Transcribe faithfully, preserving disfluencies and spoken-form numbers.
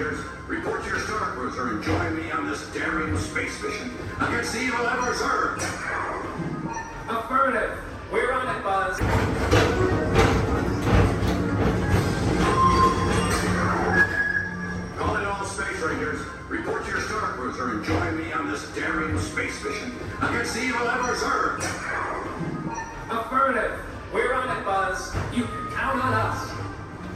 Rangers. Report to your star cruiser and join me on this daring space mission against the evil Emperor's Earth. Affirmative. We're on it, Buzz. Calling all Space Rangers. Report to your star cruiser and join me on this daring space mission against the evil Emperor's Earth. Affirmative. We're on it, Buzz. You can count on us.